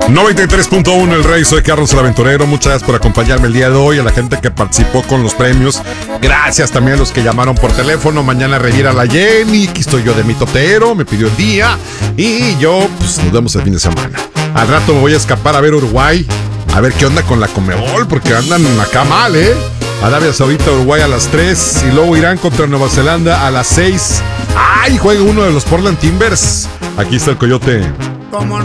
93.1 El Rey, soy Carlos el Aventurero. Muchas gracias por acompañarme el día de hoy. A la gente que participó con los premios, gracias también a los que llamaron por teléfono. Mañana reviera la Jenny. Aquí estoy yo de mi totero, me pidió el día. Y yo, pues nos vemos el fin de semana. Al rato me voy a escapar a ver Uruguay, a ver qué onda con la Conmebol, porque andan acá mal, Arabia Saudita, Uruguay a las 3 y luego Irán contra Nueva Zelanda a las 6. ¡Ay! Juega uno de los Portland Timbers. Aquí está el Coyote. Como